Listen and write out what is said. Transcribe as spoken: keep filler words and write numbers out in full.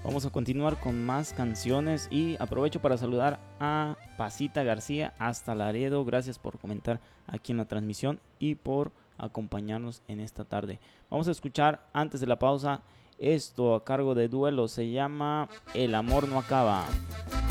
Vamos a continuar con más canciones y aprovecho para saludar a Pasita García hasta Laredo. Gracias por comentar aquí en la transmisión y por acompañarnos en esta tarde. Vamos a escuchar antes de la pausa esto a cargo de Duelo. Se llama El amor no acaba.